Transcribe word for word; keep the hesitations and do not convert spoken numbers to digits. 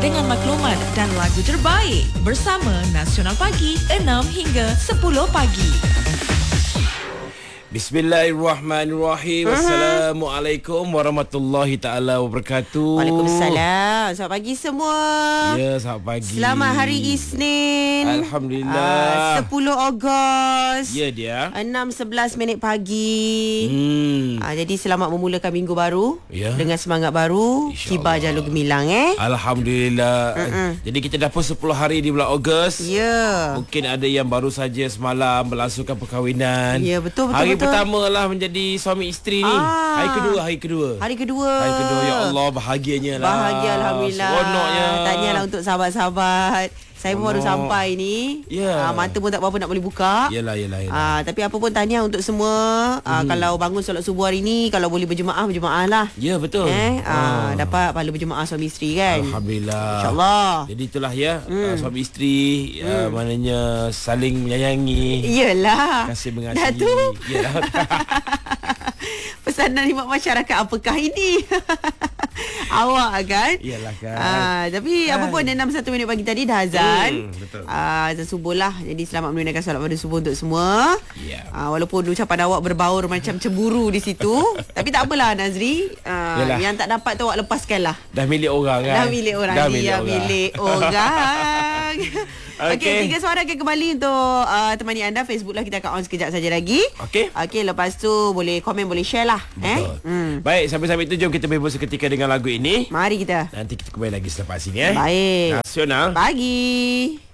dengan maklumat dan lagu terbaik bersama Nasional Pagi enam hingga sepuluh pagi. Bismillahirrahmanirrahim. uh-huh. Assalamualaikum warahmatullahi taala wabarakatuh. Waalaikumsalam. Selamat pagi semua. Ya, selamat pagi. Selamat hari Isnin. Alhamdulillah. uh, sepuluh Ogos. Ya dia. enam sebelas minit pagi. Hmm. uh, Jadi selamat memulakan minggu baru Ya. dengan semangat baru. Kibar Jalur Gemilang eh. Alhamdulillah. uh-uh. Jadi kita dah pun sepuluh hari di bulan Ogos. Ya. Mungkin ada yang baru saja semalam berlangsungkan perkahwinan. Ya, betul betul Hari betul. pertama lah menjadi suami isteri ni. Ah. Hari kedua, hari kedua. Hari kedua. Hari kedua, ya Allah, bahagianya lah. Bahagia Alhamdulillah. Seronoknya. Tahniahlah untuk sahabat-sahabat. Saya pun baru Allah. sampai ni. Ya. Ah, mata pun tak apa-apa nak boleh buka. Yelah, yelah, yelah. Ah, tapi apa pun tahniah untuk semua. Ah, Hmm. Kalau bangun solat subuh hari ni, kalau boleh berjemaah, berjemaah lah. Ya, betul. Eh, Ah. ah, dapat pahala berjemaah suami isteri kan. Alhamdulillah. InsyaAllah. Jadi itulah ya, hmm. uh, suami isteri hmm. uh, maknanya saling menyayangi, Iyalah. kasih mengasihi. Dah tu. Yalah. Pesanan khidmat masyarakat apakah ini? Awak kan? Iyalah kan. Ah, tapi Kan. apa pun enam satu minit pagi tadi dah azan. Hmm, betul. Ah, azan subuh lah. Jadi selamat menunaikan solat pada subuh untuk semua. Ya. Ah, walaupun ucapan awak berbaur macam cemburu di situ. Tapi tak apalah Nazri. Ah, Yalah. yang tak dapat tu awak lepaskan lah. Dah milik orang kan. Dah milik orang. Dah Dia milik orang. milik orang. Okey, Okey. tiga suara akan kembali untuk uh, temani anda. Facebook lah kita akan on sekejap saja lagi. Okey. Okey, lepas tu boleh komen, boleh share lah. Eh? Betul. Hmm. Baik, sampai-sampai itu jom kita berbos seketika dengan lagu ini. Mari kita. Nanti kita kembali lagi selepas ini eh. Baik. Nasional Pagi.